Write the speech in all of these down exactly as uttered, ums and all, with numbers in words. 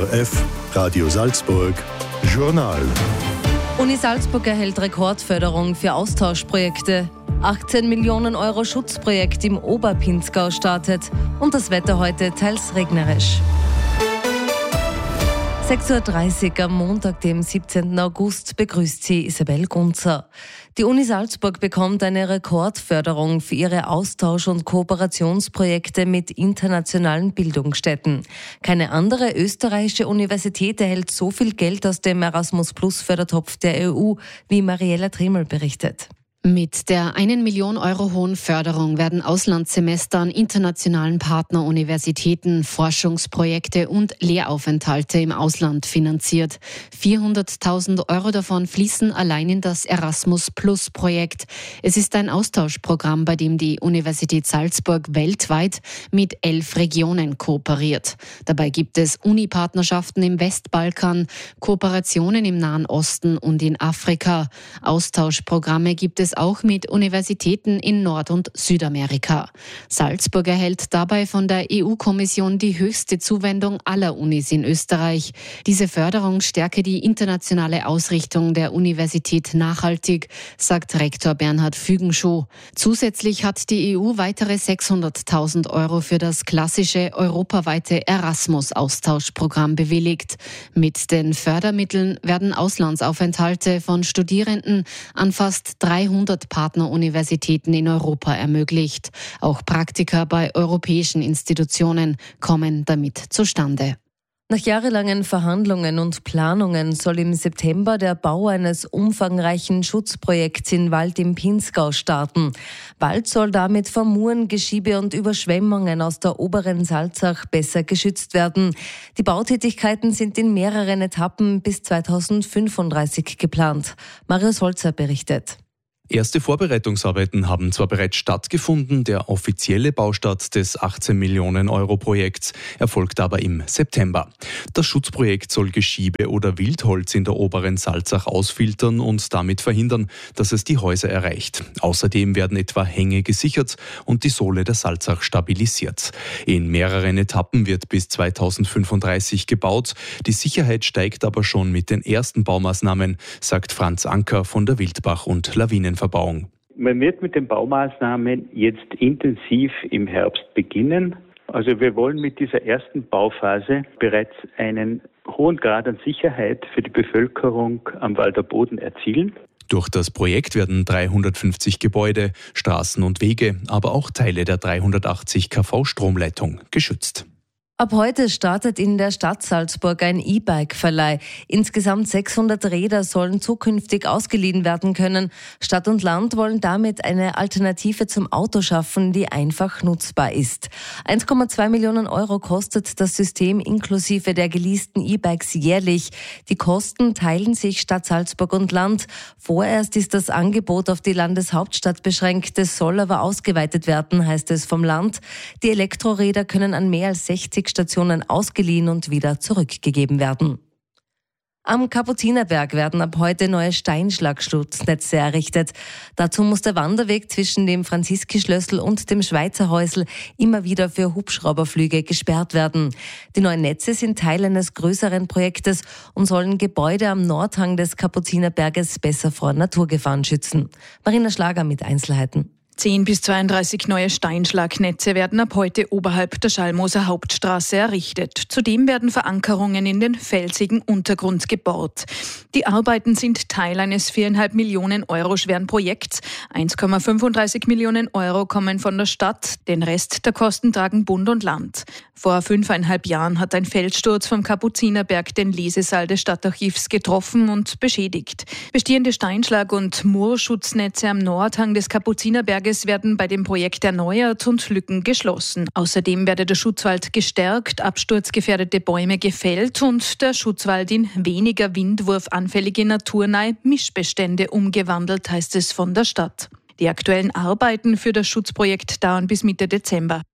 R F, Radio Salzburg, Journal. Uni Salzburg erhält Rekordförderung für Austauschprojekte. achtzehn Millionen Euro Schutzprojekt im Oberpinzgau startet. Und das Wetter heute teils regnerisch. sechs Uhr dreißig am Montag, dem siebzehnten August, begrüßt sie Isabel Gunzer. Die Uni Salzburg bekommt eine Rekordförderung für ihre Austausch- und Kooperationsprojekte mit internationalen Bildungsstätten. Keine andere österreichische Universität erhält so viel Geld aus dem Erasmus-Plus-Fördertopf der E U, wie Mariella Trimmel berichtet. Mit der eine Million Euro hohen Förderung werden Auslandssemester an internationalen Partneruniversitäten, Forschungsprojekte und Lehraufenthalte im Ausland finanziert. vierhunderttausend Euro davon fließen allein in das Erasmus-Plus-Projekt. Es ist ein Austauschprogramm, bei dem die Universität Salzburg weltweit mit elf Regionen kooperiert. Dabei gibt es Uni-Partnerschaften im Westbalkan, Kooperationen im Nahen Osten und in Afrika. Austauschprogramme gibt es auch mit Universitäten in Nord- und Südamerika. Salzburg erhält dabei von der E U-Kommission die höchste Zuwendung aller Unis in Österreich. Diese Förderung stärke die internationale Ausrichtung der Universität nachhaltig, sagt Rektor Bernhard Fügenschuh. Zusätzlich hat die E U weitere sechshunderttausend Euro für das klassische europaweite Erasmus-Austauschprogramm bewilligt. Mit den Fördermitteln werden Auslandsaufenthalte von Studierenden an fast dreihundert Partneruniversitäten in Europa ermöglicht. Auch Praktika bei europäischen Institutionen kommen damit zustande. Nach jahrelangen Verhandlungen und Planungen soll im September der Bau eines umfangreichen Schutzprojekts in Wald im Pinzgau starten. Wald soll damit vor Muren, Geschiebe und Überschwemmungen aus der oberen Salzach besser geschützt werden. Die Bautätigkeiten sind in mehreren Etappen bis zweitausendfünfunddreißig geplant. Marius Holzer berichtet. Erste Vorbereitungsarbeiten haben zwar bereits stattgefunden, der offizielle Baustart des achtzehn Millionen Euro Projekts erfolgt aber im September. Das Schutzprojekt soll Geschiebe oder Wildholz in der oberen Salzach ausfiltern und damit verhindern, dass es die Häuser erreicht. Außerdem werden etwa Hänge gesichert und die Sohle der Salzach stabilisiert. In mehreren Etappen wird bis zweitausendfünfunddreißig gebaut. Die Sicherheit steigt aber schon mit den ersten Baumaßnahmen, sagt Franz Anker von der Wildbach- und Lawinenverbauung. Man wird mit den Baumaßnahmen jetzt intensiv im Herbst beginnen. Also wir wollen mit dieser ersten Bauphase bereits einen hohen Grad an Sicherheit für die Bevölkerung am Walder Boden erzielen. Durch das Projekt werden dreihundertfünfzig Gebäude, Straßen und Wege, aber auch Teile der dreihundertachtzig Kilovolt Stromleitung geschützt. Ab heute startet in der Stadt Salzburg ein E-Bike-Verleih. Insgesamt sechshundert Räder sollen zukünftig ausgeliehen werden können. Stadt und Land wollen damit eine Alternative zum Auto schaffen, die einfach nutzbar ist. eins Komma zwei Millionen Euro kostet das System inklusive der geleasten E-Bikes jährlich. Die Kosten teilen sich Stadt Salzburg und Land. Vorerst ist das Angebot auf die Landeshauptstadt beschränkt. Es soll aber ausgeweitet werden, heißt es vom Land. Die Elektroräder können an mehr als sechzig Stationen ausgeliehen und wieder zurückgegeben werden. Am Kapuzinerberg werden ab heute neue Steinschlagschutznetze errichtet. Dazu muss der Wanderweg zwischen dem Franziskischlössl und dem Schweizerhäusl immer wieder für Hubschrauberflüge gesperrt werden. Die neuen Netze sind Teil eines größeren Projektes und sollen Gebäude am Nordhang des Kapuzinerberges besser vor Naturgefahren schützen. Marina Schlager mit Einzelheiten. zehn bis zweiunddreißig neue Steinschlagnetze werden ab heute oberhalb der Schallmoser Hauptstraße errichtet. Zudem werden Verankerungen in den felsigen Untergrund gebohrt. Die Arbeiten sind Teil eines viereinhalb Millionen Euro schweren Projekts. eins Komma fünfunddreißig Millionen Euro kommen von der Stadt, den Rest der Kosten tragen Bund und Land. Vor fünfeinhalb Jahren hat ein Felssturz vom Kapuzinerberg den Lesesaal des Stadtarchivs getroffen und beschädigt. Bestehende Steinschlag- und Moorschutznetze am Nordhang des Kapuzinerberges werden bei dem Projekt erneuert und Lücken geschlossen. Außerdem werde der Schutzwald gestärkt, absturzgefährdete Bäume gefällt und der Schutzwald in weniger windwurfanfällige naturnahe Mischbestände umgewandelt, heißt es von der Stadt. Die aktuellen Arbeiten für das Schutzprojekt dauern bis Mitte Dezember.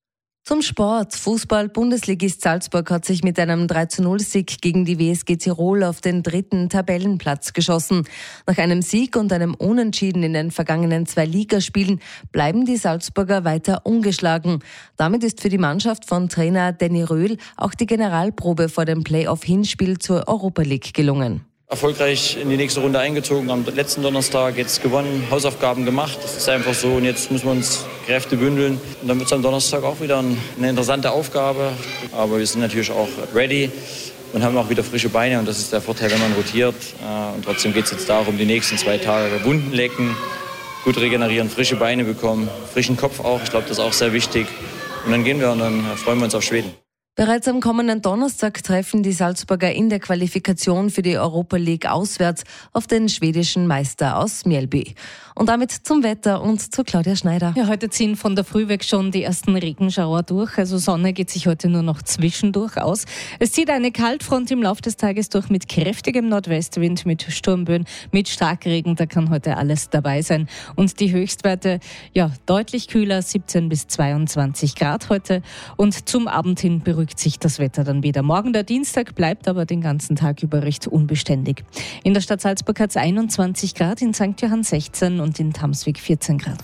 Zum Sport. Fußball-Bundesligist Salzburg hat sich mit einem drei zu null Sieg gegen die W S G Tirol auf den dritten Tabellenplatz geschossen. Nach einem Sieg und einem Unentschieden in den vergangenen zwei Ligaspielen bleiben die Salzburger weiter ungeschlagen. Damit ist für die Mannschaft von Trainer Danny Röhl auch die Generalprobe vor dem Playoff-Hinspiel zur Europa League gelungen. Erfolgreich in die nächste Runde eingezogen, am letzten Donnerstag jetzt gewonnen, Hausaufgaben gemacht. Das ist einfach so und jetzt müssen wir uns Kräfte bündeln. Und dann wird es am Donnerstag auch wieder eine interessante Aufgabe. Aber wir sind natürlich auch ready und haben auch wieder frische Beine und das ist der Vorteil, wenn man rotiert. Und trotzdem geht es jetzt darum, die nächsten zwei Tage Wunden lecken, gut regenerieren, frische Beine bekommen, frischen Kopf auch. Ich glaube, das ist auch sehr wichtig. Und dann gehen wir und dann freuen wir uns auf Schweden. Bereits am kommenden Donnerstag treffen die Salzburger in der Qualifikation für die Europa League auswärts auf den schwedischen Meister aus Mjällby. Und damit zum Wetter und zu Claudia Schneider. Ja, heute ziehen von der Früh weg schon die ersten Regenschauer durch. Also Sonne geht sich heute nur noch zwischendurch aus. Es zieht eine Kaltfront im Laufe des Tages durch mit kräftigem Nordwestwind, mit Sturmböen, mit Starkregen. Da kann heute alles dabei sein. Und die Höchstwerte, ja, deutlich kühler, siebzehn bis zweiundzwanzig Grad heute. Und zum Abend hin beruhigt sich das Wetter dann wieder. Morgen der Dienstag bleibt aber den ganzen Tag über recht unbeständig. In der Stadt Salzburg hat es einundzwanzig Grad, in Sankt Johann sechzehn und in Tamswig vierzehn Grad.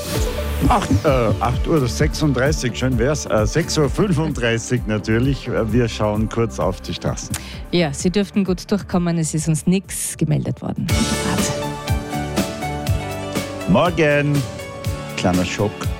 acht Uhr sechsunddreißig, schön wär's. Äh, sechs Uhr fünfunddreißig natürlich. Wir schauen kurz auf die Straßen. Ja, Sie dürften gut durchkommen, es ist uns nichts gemeldet worden. Morgen, kleiner Schock.